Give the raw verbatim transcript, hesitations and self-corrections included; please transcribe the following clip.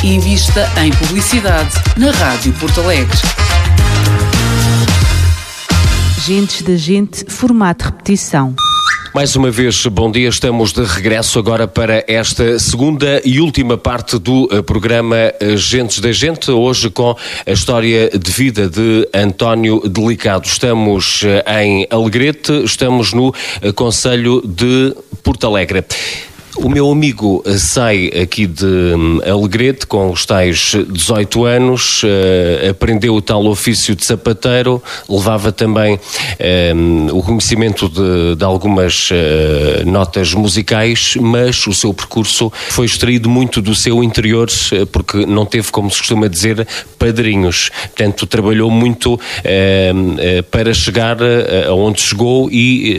Invista em publicidade na Rádio Porto Alegre. Gentes da Gente, formato repetição. Mais uma vez, bom dia, estamos de regresso agora para esta segunda e última parte do uh, programa Gentes da Gente, hoje com a história de vida de António Delicado. Estamos uh, em Alegrete, estamos no uh, concelho de Porto Alegre. O meu amigo sai aqui de Alegrete com os tais dezoito anos, uh, aprendeu o tal ofício de sapateiro, levava também um, o conhecimento de, de algumas uh, notas musicais, mas o seu percurso foi extraído muito do seu interior, porque não teve, como se costuma dizer, padrinhos. Portanto, trabalhou muito uh, uh, para chegar aonde chegou e